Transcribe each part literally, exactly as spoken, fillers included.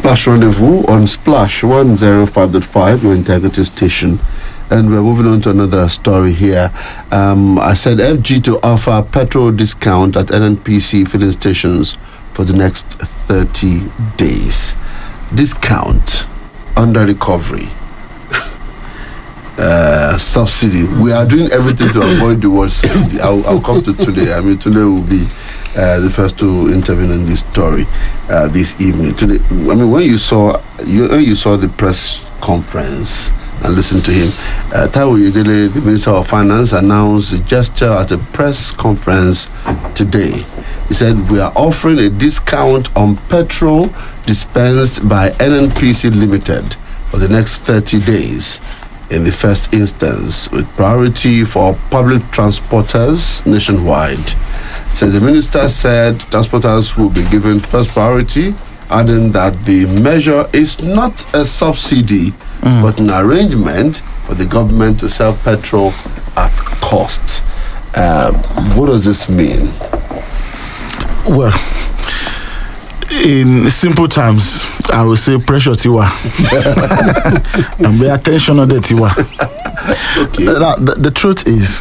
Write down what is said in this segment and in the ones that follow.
Splash Rendezvous on Splash one oh five point five, your integrity station. And we're moving on to another story here. Um, I said F G to offer petrol discount at N N P C filling stations for the next thirty days. Discount under recovery. Uh, subsidy. We are doing everything to avoid the word subsidy. I'll, I'll come to today. I mean, today will be uh, the first to intervene in this story uh, this evening. Today, I mean, when you saw you, when you saw the press conference and listened to him, uh, Taiwo Oyedele, the Minister of Finance, announced a gesture at a press conference today. He said, "We are offering a discount on petrol dispensed by N N P C Limited for the next thirty days. In the first instance, with priority for public transporters nationwide." So the minister said transporters will be given first priority, adding that the measure is not a subsidy, mm. but an arrangement for the government to sell petrol at cost. Uh, what does this mean? Well, in simple terms, I will say pressure Tiwa and pay attention on the Tiwa. Okay. Now, the, the truth is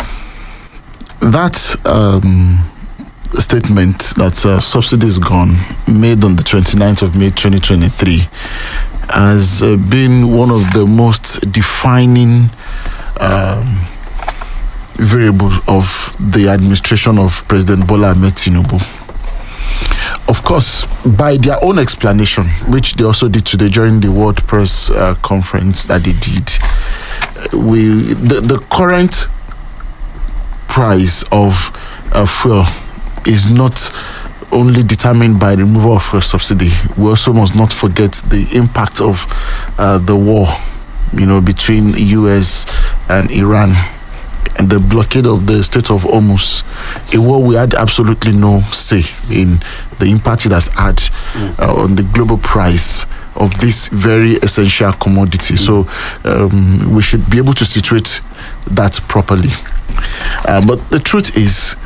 that um, statement that uh, subsidy is gone, made on the twenty-ninth of May twenty twenty-three, has uh, been one of the most defining um, variables of the administration of President Bola Ahmed Tinubu. Of course, by their own explanation, which they also did today during the World Press uh, conference that they did, we the, the current price of uh, fuel is not only determined by the removal of fuel subsidy. We also must not forget the impact of uh, the war, you know, between U S and Iran, and the blockade of the Strait of Hormuz, a war we had absolutely no say in the impact it has had mm. uh, on the global price of this very essential commodity. Mm. So um, we should be able to situate that properly. Uh, but the truth is,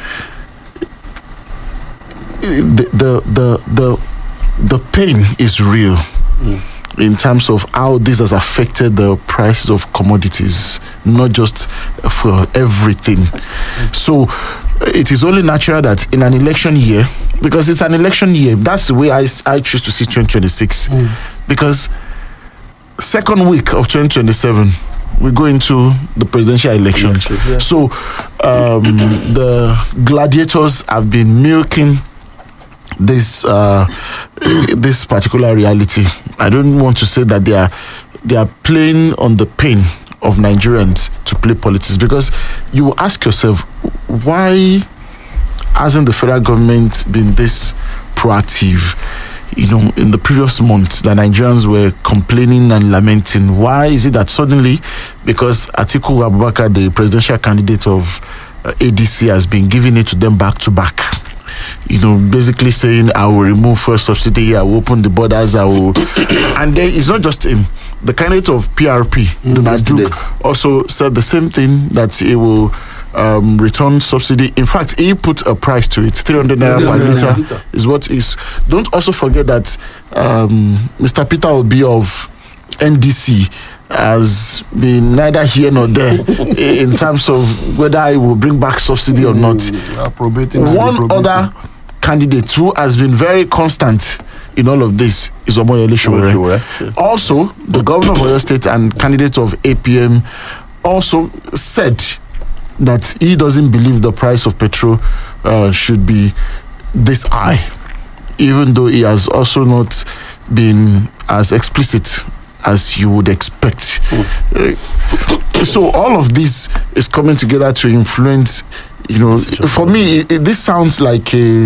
the the the the, the pain is real. Mm. In terms of how this has affected the prices of commodities, not just for everything. Mm. So it is only natural that in an election year, because it's an election year, that's the way I, I choose to see twenty twenty-six. Mm. Because second week of twenty twenty-seven, we go into the presidential election. Yeah. So um, the gladiators have been milking this uh, this particular reality. I don't want to say that they are they are playing on the pain of Nigerians to play politics, because you will ask yourself, why hasn't the federal government been this proactive? You know, in the previous months, the Nigerians were complaining and lamenting. Why is it that suddenly, because Atiku Abubakar, the presidential candidate of uh, A D C, has been giving it to them back to back? You know, basically saying, I will remove first subsidy, I will open the borders, I will. And then it's not just him. The candidate of P R P, mm, Donald Duke, also said the same thing, that he will um, return subsidy. In fact, he put a price to it. three hundred naira per litre litre is what is. Don't also forget that um, Mister Peter Obi of N D C has been neither here nor there in terms of whether I will bring back subsidy or not. Mm, One other candidate who has been very constant in all of this is Omoyele Sowore. Sure. Also, the governor of Oyo State and candidate of A P M also said that he doesn't believe the price of petrol uh, should be this high, even though he has also not been as explicit as you would expect. Mm. Uh, so all of this is coming together to influence, you know, for me, it, it, this sounds like a,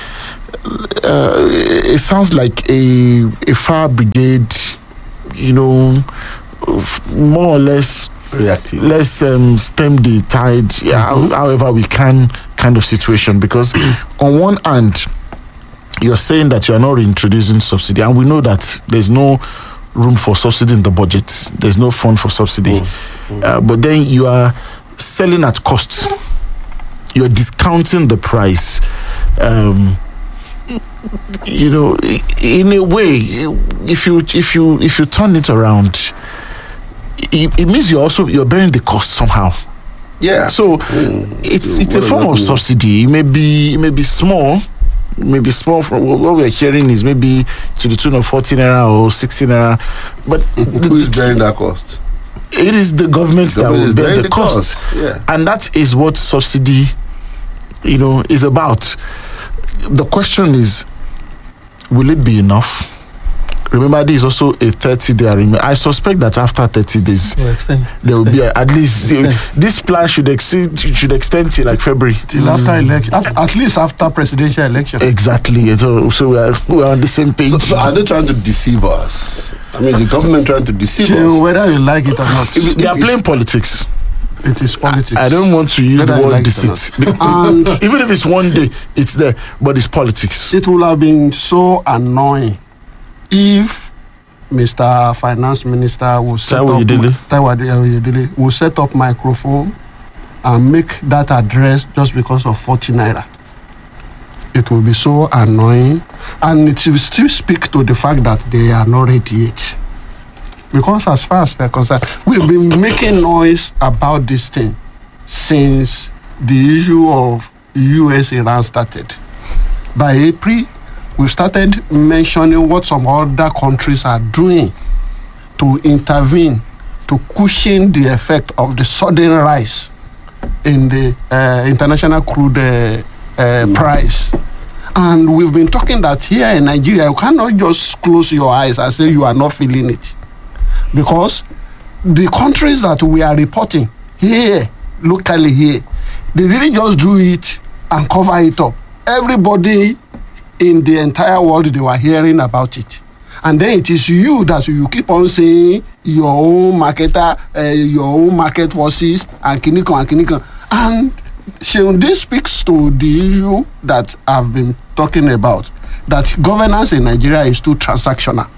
uh, it sounds like a, a fire brigade, you know, more or less reactive. Let's um, stem the tide, yeah, mm-hmm. however we can kind of situation. Because on one hand, you're saying that you're not reintroducing subsidy, and we know that there's no room for subsidy in the budget. There's no fund for subsidy. Mm-hmm. Uh, but then you are selling at cost. You're discounting the price. Um, you know, in a way, if you if you if you turn it around, it, it means you're also you're bearing the cost somehow. Yeah. So Mm. it's So it's a what form does of that mean? subsidy. It may be it may be small, maybe small. From what what we're hearing is maybe to the tune of forty naira or sixty naira, but Who is bearing that cost? it is the government that Government will is bear bearing the cost, Yeah. and that is what subsidy, you know, is about. The question is, will it be enough? Remember, this is also a thirty-day arrangement. I suspect that after thirty days, To extend. there will be a, at least Extend. this plan should exceed should extend till like February. Till after election, af- at least after presidential election. Exactly. So, so we are we are on the same page. So, so are they trying to deceive us? I mean, the government trying to deceive So us. whether you like it or not, If they are playing politics. it is politics. I don't want to use Whether the you word like it or deceit. And Even if it's one day, it's there, but it's politics. it would have been so annoying if Mister Finance Minister would set Taiwo up Oyedele. Taiwo Oyedele would set up microphone and make that address just because of forty naira. It will be so annoying, and it will still speak to the fact that they are not ready yet. Because as far as we're concerned, we've been making noise about this thing since the issue of U S Iran started. By April, we've started mentioning what some other countries are doing to intervene, to cushion the effect of the sudden rise in the uh, international crude uh, uh, price. And we've been talking that here in Nigeria, you cannot just close your eyes and say you are not feeling it. Because the countries that we are reporting here, locally here, they really just do it and cover it up. Everybody in the entire world, they were hearing about it. And then it is you that you keep on saying your own marketer, uh, your own market forces, and kiniko and kiniko. And so this speaks to the issue that I've been talking about, that governance in Nigeria is too transactional.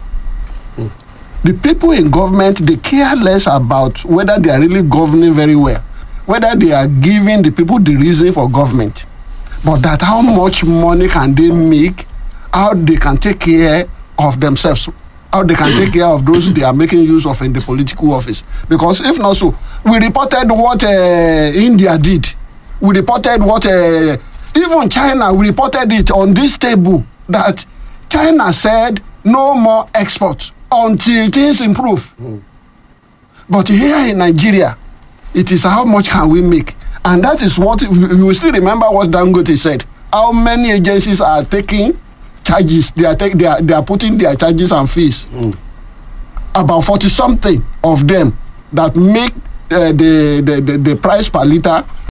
The people in government, they care less about whether they are really governing very well, whether they are giving the people the reason for government, but that how much money can they make, how they can take care of themselves, how they can take care of those they are making use of in the political office. Because if not so, we reported what uh, India did. We reported what, uh, even China, we reported it on this table, that China said no more exports until things improve. Mm. But here in Nigeria, it is how much can we make? And that is what, you will still remember what Dangote said. How many agencies are taking charges? They are, take, they are, they are putting their charges and fees. Mm. About forty something of them that make uh, the, the, the, the price per litre